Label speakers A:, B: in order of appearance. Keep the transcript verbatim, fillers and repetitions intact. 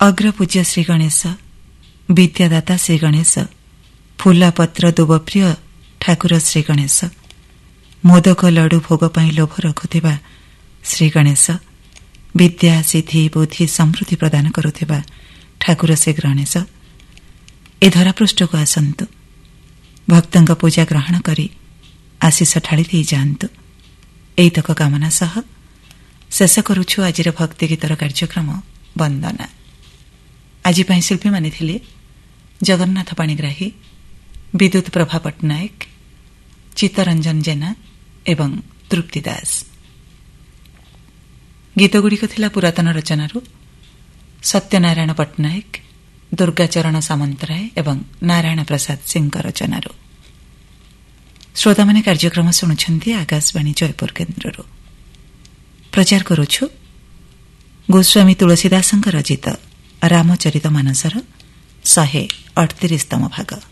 A: अग्रपूज्य श्री गणेश, विद्यादाता श्री गणेश, फूलपत्र दुबप्रिय ठाकुर श्री गणेश, मोदक लड्डू भोग पाई लोभ रखुथिबा श्री गणेश, विद्या सिद्धि बुद्धि समृद्धि प्रदान करुथिबा ठाकुर श्री गणेश ए धरापृष्ठको आसन्तु। भक्तଙ୍କ पूजा ग्रहण करी आशीष ढाଳି ଦେଇ ଯାଆନ୍ତୁ। ଏଇତକ କାମନା ସହ ଶେଷ କରୁଛୁ ଆଜିର ଭକ୍ତି ଗୀତର କାର୍ଯ୍ୟକ୍ରମ ବନ୍ଦନା। ଆଜି ପାଇଁ ଶିଳ୍ପୀମାନେ ଥିଲେ ଜଗନ୍ନାଥ ପାଣିଗ୍ରାହୀ, ବିଦ୍ୟୁତ ପ୍ରଭା ପଟ୍ଟନାୟକ, ଚିତ୍ତରଞ୍ଜନ ଜେନା ଏବଂ ତୃପ୍ତି ଦାସ। ଗୀତଗୁଡ଼ିକ ଥିଲା ପୁରାତନ ରଚନାରୁ ସତ୍ୟନାରାୟଣ ପଟ୍ଟନାୟକ, ଦୁର୍ଗାଚରଣ ସାମନ୍ତରାୟ ଏବଂ ନାରାୟଣ ପ୍ରସାଦ ସିଂଙ୍କ ରଚନାରୁ। ଶ୍ରୋତାମାନେ କାର୍ଯ୍ୟକ୍ରମ ଶୁଣୁଛନ୍ତି ଆକାଶବାଣୀ ଜୟପୁର କେନ୍ଦ୍ରରୁ। ପ୍ରଚାର କରୁଛୁ ଗୋସ୍ୱାମୀ ତୁଳସୀଦାସଙ୍କ ରଚିତ ରାମଚରିତ ମାନସର ଶହେ ଅଠତିରିଶତମ ଭାଗ।